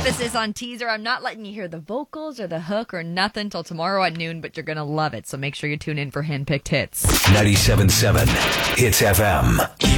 Emphasis on teaser. I'm not letting you hear the vocals or the hook or nothing till tomorrow at noon, but you're going to love it. So make sure you tune in for Handpicked Hits. 97.7 Hits FM.